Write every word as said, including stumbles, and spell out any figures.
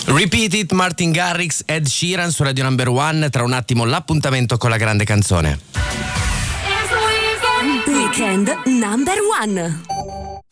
Repeat It, Martin Garrix, Ed Sheeran su Radio Number One. Tra un attimo l'appuntamento con la grande canzone. Weekend Number One.